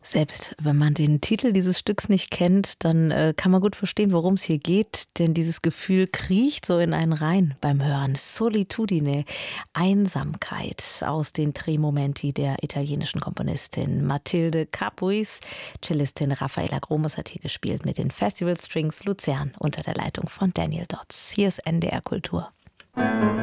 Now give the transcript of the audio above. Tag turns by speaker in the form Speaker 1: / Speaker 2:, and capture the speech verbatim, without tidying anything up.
Speaker 1: Selbst wenn man den Titel dieses Stücks nicht kennt, dann äh, kann man gut verstehen, worum es hier geht, denn dieses Gefühl kriecht so in einen rein beim Hören. Solitudine, Einsamkeit aus den Tre-Momenti der italienischen Komponistin Matilde Capuis. Cellistin Raffaella Gromus hat hier gespielt mit den Festival Strings Luzern unter der Leitung von Daniel Dodds. Hier ist N D R Kultur.